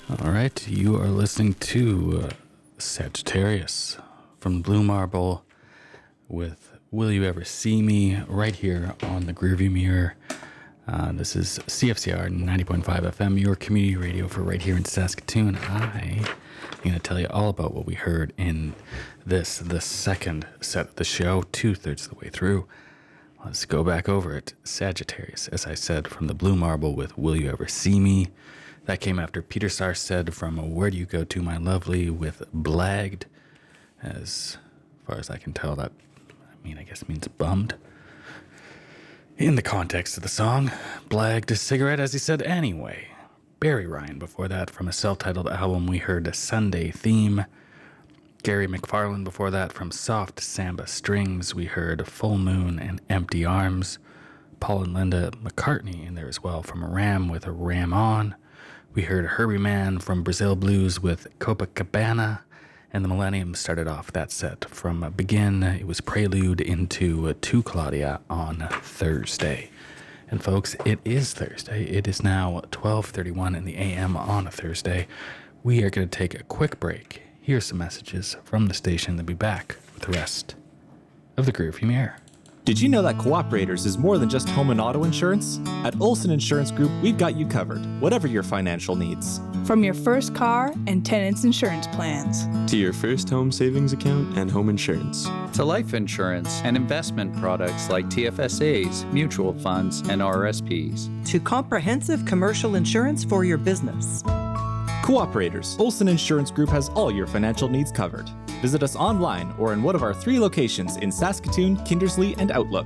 All right, you are listening to Sagittarius from Blue Marble with Will You Ever See Me right here on the Groovy Mirror. This is CFCR 90.5 FM, your community radio for right here in Saskatoon. I am going to tell you all about what we heard in the second set of the show, 2/3 of the way through. Let's go back over it. Sagittarius, as I said, from the Blue Marble with Will You Ever See Me. That came after Peter Sarsted from Where Do You Go To My Lovely with Blagged. As far as I can tell, that, I guess means bummed. In the context of the song, Blagged a cigarette, as he said anyway. Barry Ryan before that from a self-titled album we heard a Sunday Theme. Gary McFarland before that from Soft Samba Strings we heard Full Moon and Empty Arms. Paul and Linda McCartney in there as well from Ram with a Ram On. We heard Herbie Mann from Brazil Blues with Copacabana, and the Millennium started off that set from Begin. It was prelude into To Claudia on Thursday. And folks, it is Thursday. It is now 12:31 in the a.m. on a Thursday. We are going to take a quick break. Here's some messages from the station. They'll be back with the rest of the Groovy Mirror. Did you know that Cooperators is more than just home and auto insurance? At Olson Insurance Group, we've got you covered, whatever your financial needs. From your first car and tenants insurance plans, to your first home savings account and home insurance, to life insurance and investment products like TFSAs, mutual funds, and RSPs, to comprehensive commercial insurance for your business. Cooperators, Olson Insurance Group has all your financial needs covered. Visit us online or in one of our 3 locations in Saskatoon, Kindersley, and Outlook.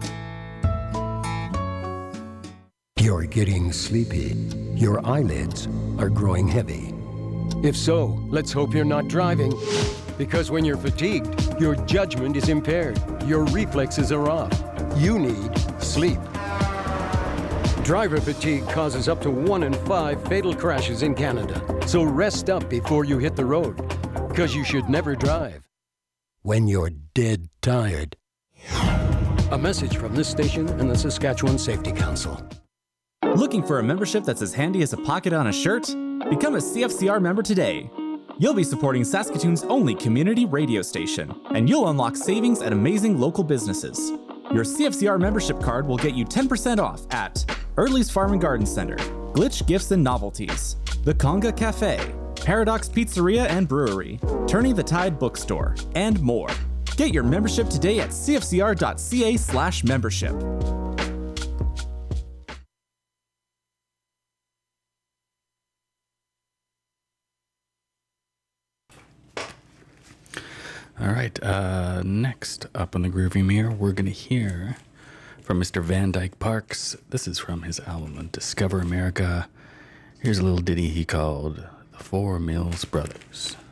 You're getting sleepy. Your eyelids are growing heavy. If so, let's hope you're not driving. Because when you're fatigued, your judgment is impaired. Your reflexes are off. You need sleep. Driver fatigue causes up to 1 in 5 fatal crashes in Canada. So rest up before you hit the road. Because you should never drive. When you're dead tired. A message from this station and the Saskatchewan Safety Council. Looking for a membership that's as handy as a pocket on a shirt? Become a CFCR member today. You'll be supporting Saskatoon's only community radio station, and you'll unlock savings at amazing local businesses. Your CFCR membership card will get you 10% off at Early's Farm and Garden Center, Glitch Gifts and Novelties, The Conga Cafe, Paradox Pizzeria and Brewery, Turning the Tide Bookstore, and more. Get your membership today at cfcr.ca/membership. All right, next up on the Groovy Mirror, we're going to hear from Mr. Van Dyke Parks. This is from his album Discover America. Here's a little ditty he called The Four Mills Brothers.